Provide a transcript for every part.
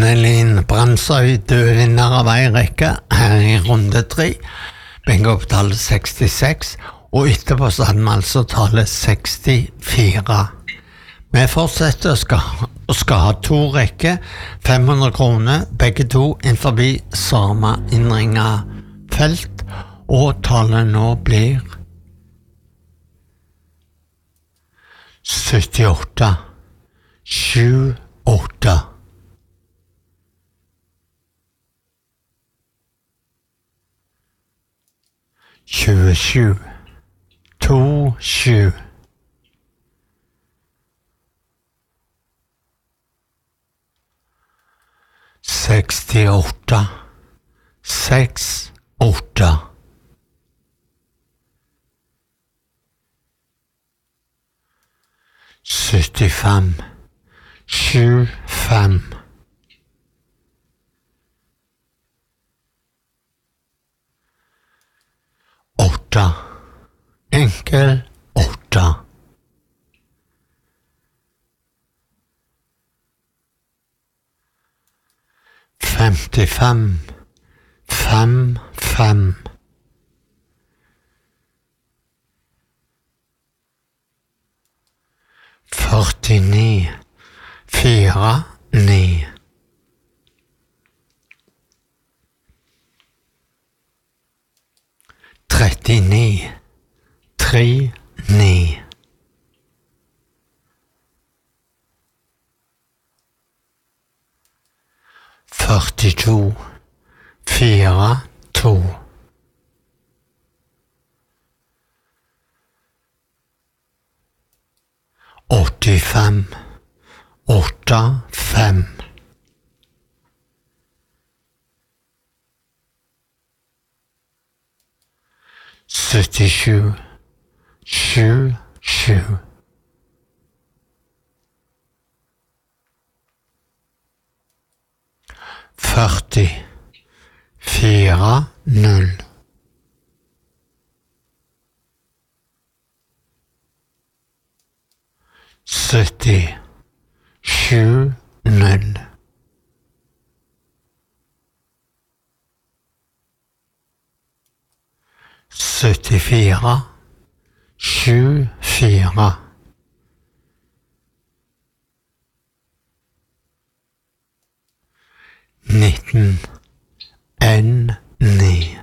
Annelin Brandsøy, død vinner av ei rekke, her i runde 3. Bingo på tallet 66, og etterpå så hadde vi altså tallet 64. Vi fortsetter og skal ha 2 rekker, 500 kroner, begge to innenfor samme innringet felt, og tallet nå blir 78, 78. 27, 27. 68, 68. 75, 75. 8, enkel 8. 55, 5, 5. 49, 4, 9. 39, 3, 9. 42, 4, 2. 85, 8, 5. 77, 7, 7. 40, 4, 0. 70, 7, 0. 74, 7, 4. 19, 1, 9.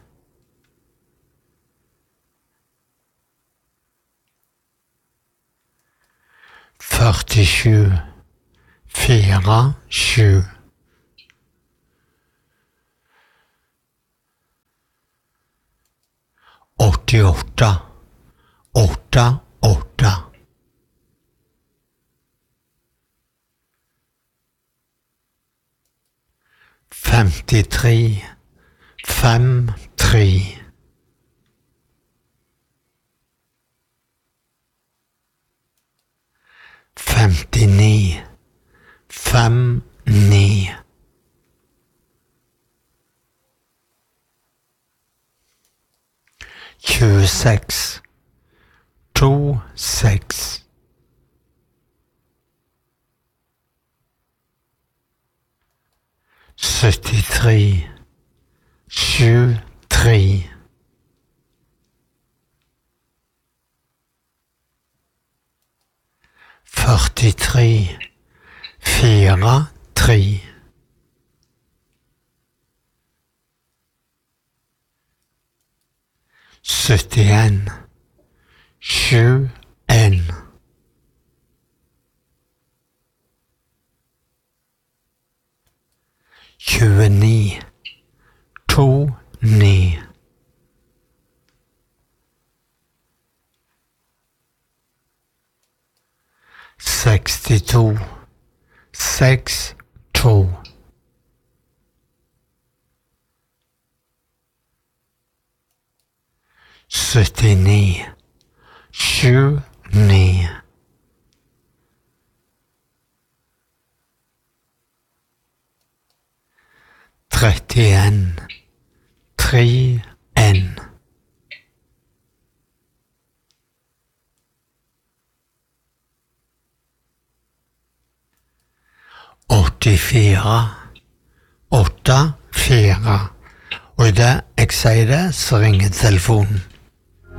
47, 4, 7. 88, 8, 8. 53, 5, 3. 59, 5, 9. 26, 2, 6. 73, 7, 3. 43, 4, 3. 71, 7, 1. 29, 2, 9. 62, 6, 2. 79, 7, 9. 31, 3, 1. 84, 8-4. Og i det jeg sier det, så ringer telefonen.